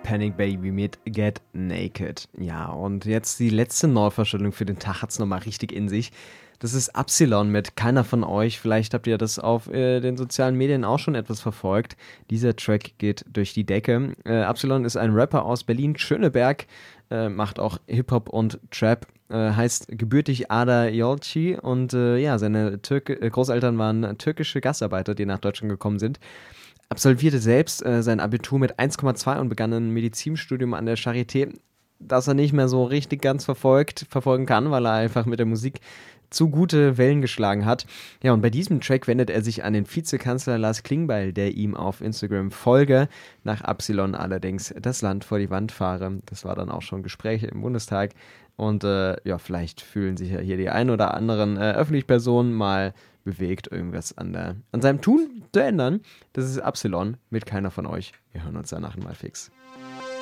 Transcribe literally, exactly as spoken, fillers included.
Panic Baby mit Get Naked. Ja, und jetzt die letzte Neuvorstellung für den Tag hat's nochmal richtig in sich. Das ist Epsilon mit Keiner von euch. Vielleicht habt ihr das auf äh, den sozialen Medien auch schon etwas verfolgt. Dieser Track geht durch die Decke. Äh, Epsilon ist ein Rapper aus Berlin-Schöneberg, äh, macht auch Hip-Hop und Trap. Äh, heißt gebürtig Ada Yolci und äh, ja, seine Türke, äh, Großeltern waren türkische Gastarbeiter, die nach Deutschland gekommen sind. Absolvierte selbst äh, sein Abitur mit eins Komma zwei und begann ein Medizinstudium an der Charité, das er nicht mehr so richtig ganz verfolgt, verfolgen kann, weil er einfach mit der Musik zu gute Wellen geschlagen hat. Ja, und bei diesem Track wendet er sich an den Vizekanzler Lars Klingbeil, der ihm auf Instagram folge, nach Epsilon allerdings das Land vor die Wand fahre. Das war dann auch schon Gespräche im Bundestag. Und äh, ja, vielleicht fühlen sich ja hier die ein oder anderen äh, öffentlichen Personen mal bewegt, irgendwas an, der, an seinem Tun zu ändern. Das ist Epsilon mit Keiner von euch. Wir hören uns danach mal fix.